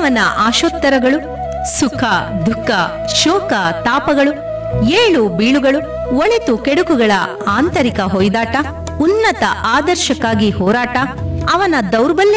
ಮಾನವನ ಆಶೋತ್ತರಗಳು ಸುಖ ದುಃಖ ಶೋಕ ತಾಪಗಳು ಏಳು ಬೀಳುಗಳು ಒಳಿತು ಕೆಡುಕುಗಳ ಆಂತರಿಕ ಹೊಯ್ದಾಟ ಉನ್ನತ ಆದರ್ಶಕ್ಕಾಗಿ ಹೋರಾಟ ಅವನ ದೌರ್ಬಲ್ಯ